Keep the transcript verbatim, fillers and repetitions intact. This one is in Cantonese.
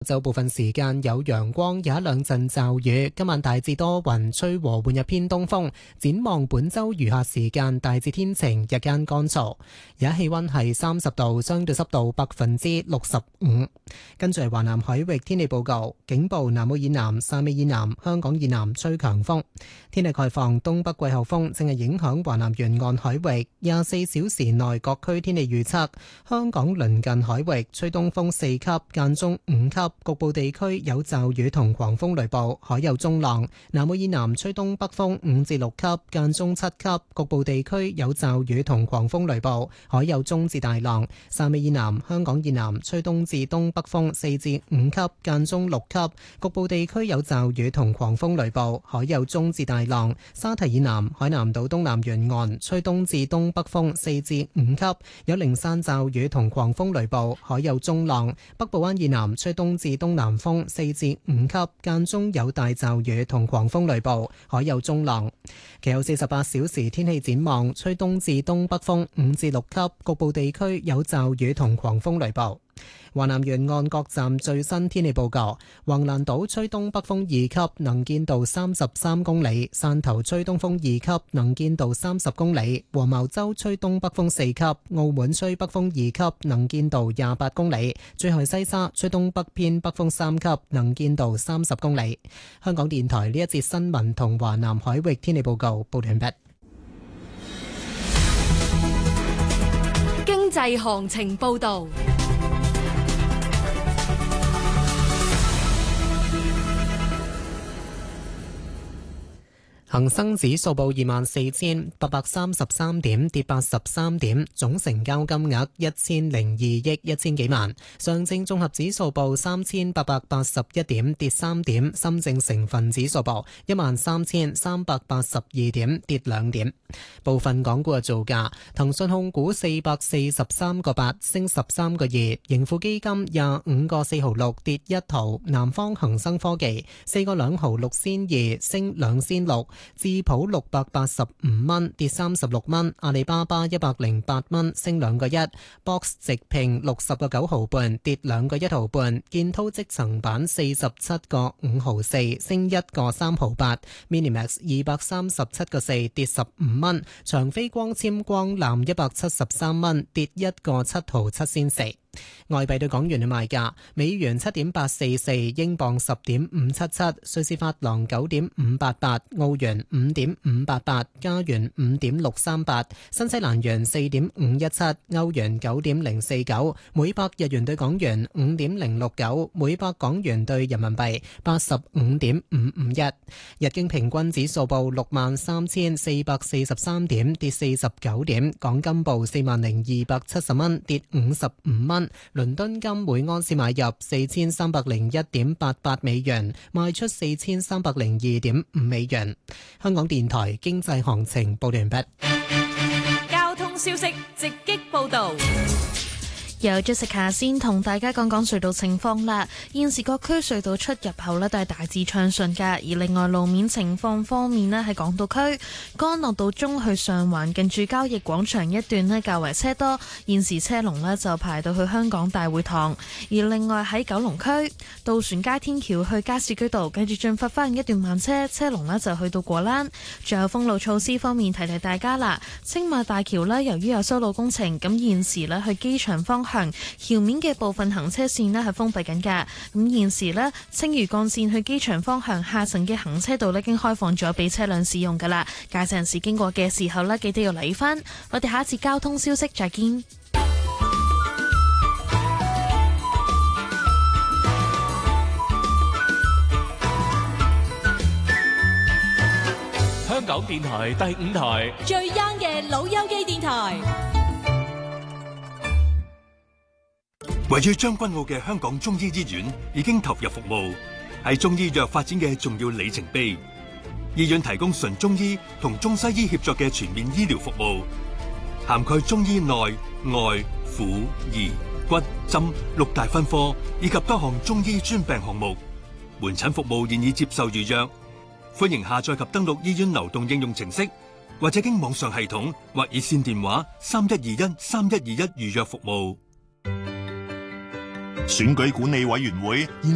就部分時間有陽光，有一兩陣驟雨。今晚大致多雲，吹和緩日偏東風。展望本週餘下時間大致天晴，日間乾燥。而家氣溫係三十度，相對濕度百分之六十五。跟住係華南海域天氣報告，警報南澳以南、汕尾以南、香港以南吹強風。天氣概況，東北季候風正係影響華南沿岸海域。廿四小時內各區天氣預測：香港鄰近海域吹東風四級，間中五級。局部地區有驟雨同狂風雷暴，海有中浪。南澳以南吹東北風五至六級，間中七級。局部地區有驟雨同狂風雷暴，海有中至大浪。汕尾以南、香港以南吹東至東北風四至五級，間中六級。局部地區有驟雨同狂風雷暴，海有中至大浪。沙堤以南、海南島東南沿岸吹東至東北風四至五級，有零散驟雨同狂風雷暴，海有中浪。北部灣以南吹東至東南風四至五級，間中有大驟雨同狂風雷暴，海有中浪。其後四十八小時天氣展望，吹東至東北風五至六級，局部地區有驟雨同狂風雷暴。華南沿岸各站最新天氣報告：橫瀾島吹東北風二級，能見度三十三公里；汕頭吹東風二級，能見度三十公里；黃茅洲吹東北風四級；澳門吹北風二級，能見度廿八公里；最後西沙吹東北偏北風三級，能見度三十公里。香港電台呢一節新聞同華南海域天氣報告報完畢。 經濟行情報道。 恒生指數報二萬四千八百三十三點，跌八十三點，總成交金額一千零二億一千幾萬。上證綜合指數報三千八百八十一點，跌三點。深證成分指數報一萬三千三百八十二點，跌兩點。部分港股嘅造價：騰訊控股四百四十三個八，升十三個二；盈富基金廿五個四毫六，跌一毫；南方恒生科技四個兩毫六仙二，升兩仙六。智普六百八十五蚊，跌三十六蚊；阿里巴巴一百零八蚊，升兩個一；Box 直聘六十個九毫半，跌兩個一毫半；建滔積層板四十七個五毫四，升一個三毫八；Minimax 二百三十七個四，跌十五蚊；長飛光纖光纜一百七十三蚊，跌一個七毫七仙四。外幣對港元嘅賣價：美元七點八四四，英鎊十點五七七，瑞士法郎九點五八八，澳元五點五八八，加元五點六三八，新西蘭元四點五一七，歐元九點零四九，每百日元對港元五點零六九，每百港元對人民幣八十五點五五一。日經平均指數報六萬三千四百四十三點，跌四十九點。港金報四萬零二百七十蚊，跌五十五蚊。倫敦金每安士買入四千三百零一點八八美元，賣出四千三百零二點五美元。香港電台經濟行情報完畢。 交通消息直擊報道。 由 Jessica 先同大家講講隧道情況啦。現時各區隧道出入口呢都係大致暢順㗎。而另外路面情況方面呢，喺港島區干諾道中去上環近住交易廣場一段呢較為車多，現時車龍呢就排到去香港大會堂。而另外喺九龍區渡船街天橋去加士居道跟住進發翻一段慢車，車龍呢就去到果欄。最後封路措施方面提提大家啦，青馬大橋呢由於有修路工程，咁現時呢去機場方向橋面嘅部分行車線呢係封閉緊㗎。咁現時呢，青嶼幹線去機場方向下層嘅行車道呢已經開放咗俾車輛使用㗎啦。駕駛人士經過嘅時候呢，記得要留意返。我哋下一次交通消息再見。 香港電台第五台最 young 嘅老友記電台。 位於將軍澳嘅香港中醫醫院已經投入服務，係中醫藥發展嘅重要里程碑。醫院提供純中醫同中西醫協作嘅全面醫療服務，涵蓋中醫內外婦兒骨針六大分科，以及多項中醫專病項目。門診服務現已接受預約，歡迎下載及登錄醫院流動應用程式，或者經網上系統或熱線電話三一二一三一二一預約服務。 選舉管理委員會